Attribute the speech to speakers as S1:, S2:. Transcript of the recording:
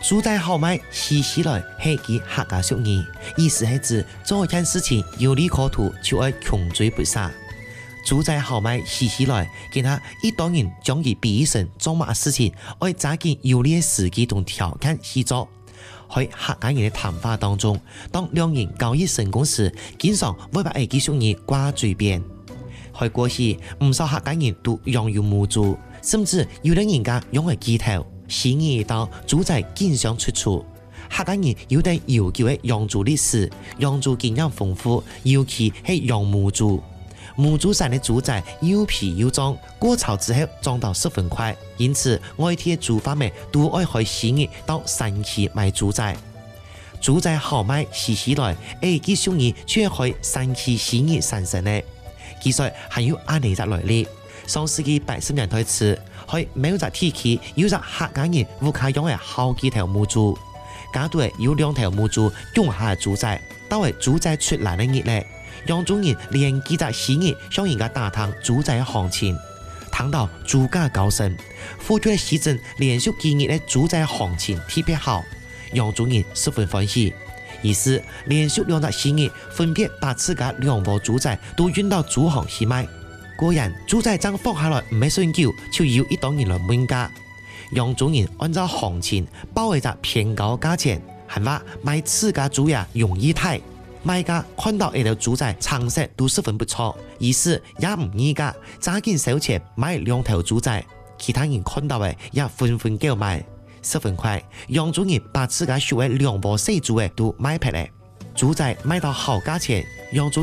S1: 主宰好卖，时时来系其客家俗语，意思系指做一件事情有利可图，就爱穷追不舍。主宰好卖，时时来，见他一党人将其比喻成做乜事情，爱抓紧有利嘅时机同条件去做。喺客家人嘅談話當中，當兩人交易成功時，經常會把呢句俗語掛嘴邊。喺過去，唔少客家人都養有母豬，甚至有啲人家養為雞頭。時日一到，豬仔經常出處。客家人有啲悠久嘅養豬歷史，養豬經驗豐富，尤其係養母豬。母豬生嘅豬仔又皮又壯，過巢之後長到十分快，因此外地嘅豬販們都愛喺時日到山區買豬仔。豬仔好賣，時時來，呢句俗語卻喺山區時日產生嘅。其實還有安尼隻來歷。上世紀80年代初，喺某隻地區有隻客家人屋企養嘅好幾條母豬，家度有2條母豬養下豬仔，到係豬仔出欄嘅日咧，養豬人連幾隻時日向人家打探豬仔嘅行情，談到豬價高升，付出嘅時陣連續幾日嘅豬仔行情特別好，養豬人十分歡喜。於是連續2隻時日分別把自家2窩豬仔都運到豬行去賣。果然，豬仔爭放下來唔係算久，就要一黨人來問價。養豬人按照行情報一隻偏高價錢，還話賣自家豬呀容易睇。賣家看到呢條豬仔成色都十分不錯，於是也唔議價，揸緊收錢買2條豬仔。其他人看到嘅也紛紛叫賣。十分快，養豬人把自家收嘅2窩死豬都賣撇咧，豬仔賣到好價錢，養豬